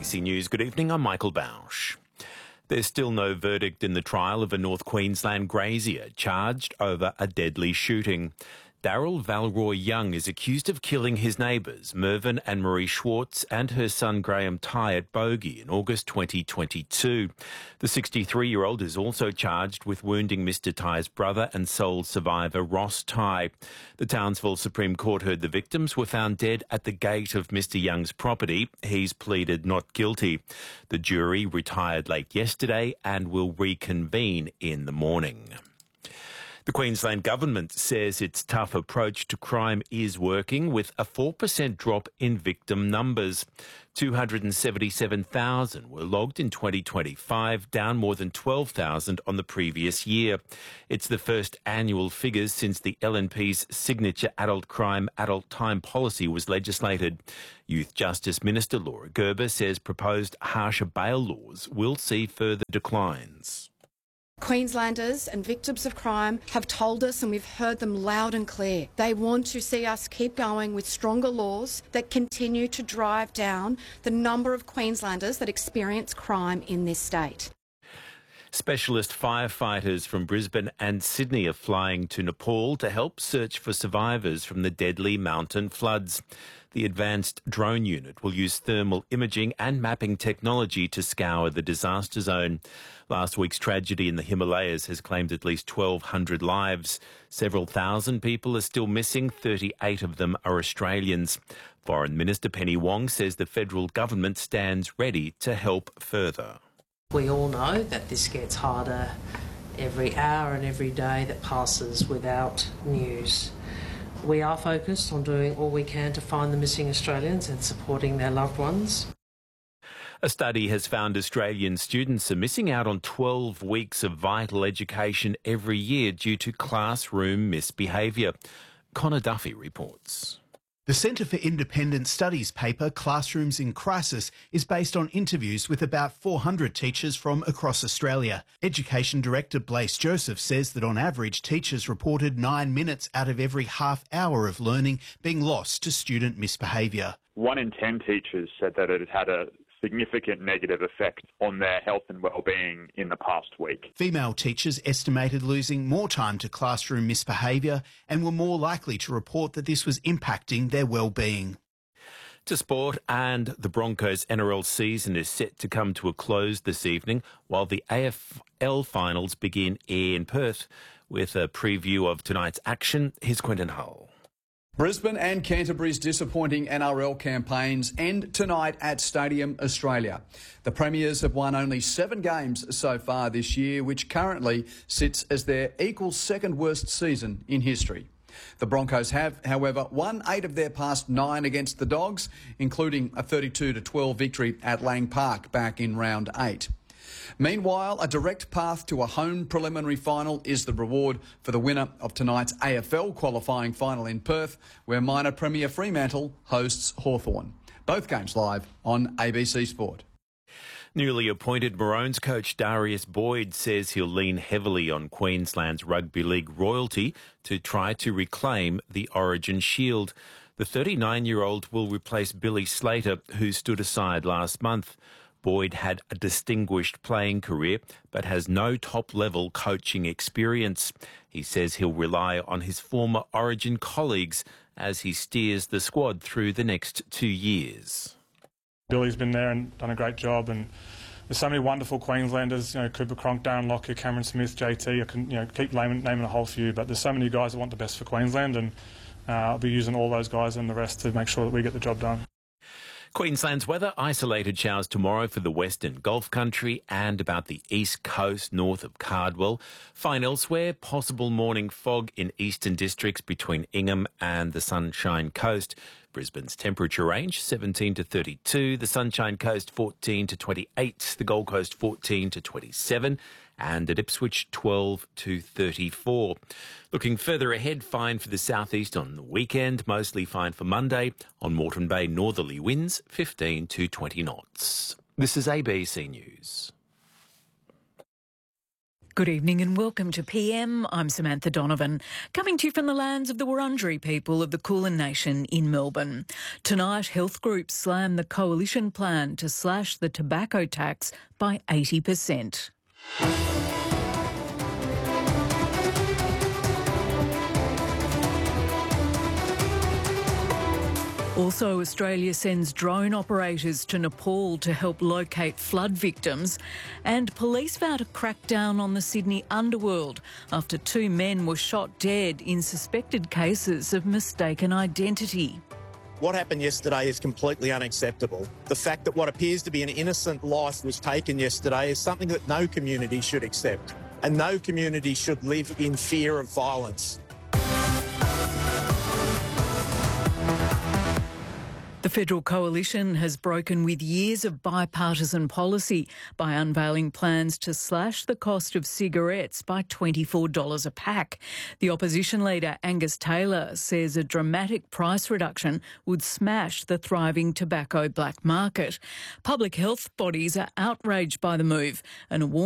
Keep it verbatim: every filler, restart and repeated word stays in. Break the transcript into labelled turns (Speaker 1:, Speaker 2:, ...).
Speaker 1: C News, good evening, I'm Michael Bausch. There's still no verdict in the trial of a North Queensland grazier charged over a deadly shooting. Daryl Valroy Young is accused of killing his neighbours, Mervyn and Marie Schwartz, and her son Graham Tighe at Bogey in August twenty twenty-two. The sixty-three-year-old is also charged with wounding Mr Tighe's brother and sole survivor Ross Tighe. The Townsville Supreme Court heard the victims were found dead at the gate of Mr Young's property. He's pleaded not guilty. The jury retired late yesterday and will reconvene in the morning. The Queensland Government says its tough approach to crime is working, with a four percent drop in victim numbers. two hundred seventy-seven thousand were logged in twenty twenty-five, down more than twelve thousand on the previous year. It's the first annual figures since the L N P's signature adult crime, adult time policy was legislated. Youth Justice Minister Laura Gerber says proposed harsher bail laws will see further declines.
Speaker 2: Queenslanders and victims of crime have told us, and we've heard them loud and clear, they want to see us keep going with stronger laws that continue to drive down the number of Queenslanders that experience crime in this state.
Speaker 1: Specialist firefighters from Brisbane and Sydney are flying to Nepal to help search for survivors from the deadly mountain floods. The advanced drone unit will use thermal imaging and mapping technology to scour the disaster zone. Last week's tragedy in the Himalayas has claimed at least twelve hundred lives. Several thousand people are still missing. thirty-eight of them are Australians. Foreign Minister Penny Wong says the federal government stands ready to help further.
Speaker 3: We all know that this gets harder every hour and every day that passes without news. We are focused on doing all we can to find the missing Australians and supporting their loved ones.
Speaker 1: A study has found Australian students are missing out on twelve weeks of vital education every year due to classroom misbehaviour. Connor Duffy reports.
Speaker 4: The Centre for Independent Studies paper, Classrooms in Crisis, is based on interviews with about four hundred teachers from across Australia. Education Director Blaise Joseph says that on average, teachers reported nine minutes out of every half hour of learning being lost to student misbehaviour.
Speaker 5: One in ten teachers said that it had a significant negative effect on their health and well-being in the past week.
Speaker 4: Female teachers estimated losing more time to classroom misbehaviour and were more likely to report that this was impacting their well-being.
Speaker 1: To sport, and the Broncos N R L season is set to come to a close this evening while the A F L finals begin in Perth. With a preview of tonight's action, here's Quentin Hull.
Speaker 6: Brisbane and Canterbury's disappointing N R L campaigns end tonight at Stadium Australia. The Premiers have won only seven games so far this year, which currently sits as their equal second worst season in history. The Broncos have, however, won eight of their past nine against the Dogs, including a thirty-two to twelve victory at Lang Park back in round eight. Meanwhile, a direct path to a home preliminary final is the reward for the winner of tonight's A F L qualifying final in Perth, where minor Premier Fremantle hosts Hawthorn. Both games live on A B C Sport.
Speaker 1: Newly appointed Maroons coach Darius Boyd says he'll lean heavily on Queensland's rugby league royalty to try to reclaim the Origin Shield. The thirty-nine-year-old will replace Billy Slater, who stood aside last month. Boyd had a distinguished playing career but has no top-level coaching experience. He says he'll rely on his former Origin colleagues as he steers the squad through the next two years.
Speaker 7: Billy's been there and done a great job, and there's so many wonderful Queenslanders, you know, Cooper Cronk, Darren Lockyer, Cameron Smith, J T. I can, you know, keep naming, naming a whole few, but there's so many guys that want the best for Queensland, and uh, I'll be using all those guys and the rest to make sure that we get the job done.
Speaker 1: Queensland's weather, isolated showers tomorrow for the western Gulf country and about the east coast north of Cardwell. Fine elsewhere, possible morning fog in eastern districts between Ingham and the Sunshine Coast. Brisbane's temperature range seventeen to thirty-two, the Sunshine Coast fourteen to twenty-eight, the Gold Coast fourteen to twenty-seven, and at Ipswich twelve to thirty-four. Looking further ahead, fine for the southeast on the weekend, mostly fine for Monday. On Moreton Bay, northerly winds fifteen to twenty knots. This is A B C News.
Speaker 8: Good evening and welcome to P M. I'm Samantha Donovan, coming to you from the lands of the Wurundjeri people of the Kulin Nation in Melbourne. Tonight, health groups slam the coalition plan to slash the tobacco tax by eighty percent. Also, Australia sends drone operators to Nepal to help locate flood victims, and police vow to crack down on the Sydney underworld after two men were shot dead in suspected cases of mistaken identity.
Speaker 9: What happened yesterday is completely unacceptable. The fact that what appears to be an innocent life was taken yesterday is something that no community should accept, and no community should live in fear of violence.
Speaker 8: The federal coalition has broken with years of bipartisan policy by unveiling plans to slash the cost of cigarettes by twenty-four dollars a pack. The opposition leader, Angus Taylor, says a dramatic price reduction would smash the thriving tobacco black market. Public health bodies are outraged by the move and are warning